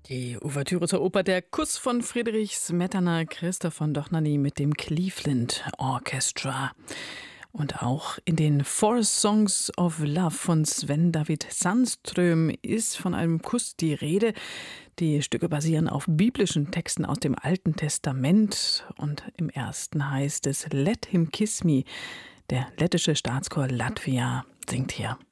Die Ouvertüre zur Oper Der Kuss von Friedrich Smetana, Christoph von Dohnanyi mit dem Cleveland Orchestra. Und auch in den Four Songs of Love von Sven David Sandström ist von einem Kuss die Rede. Die Stücke basieren auf biblischen Texten aus dem Alten Testament. Und im ersten heißt es Let him kiss me. Der lettische Staatschor Latvia singt hier.